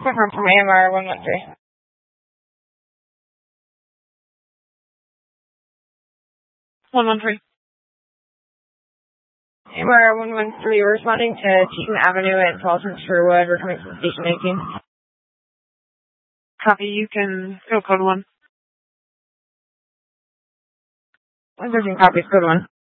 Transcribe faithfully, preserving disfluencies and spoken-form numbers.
Confirm from A M R one one three. one one three. A M R one one three, we're responding to Teton Avenue at Paulson Sherwood. We're coming from Station eighteen. Copy, you can go code one. one thirteen copies, code one.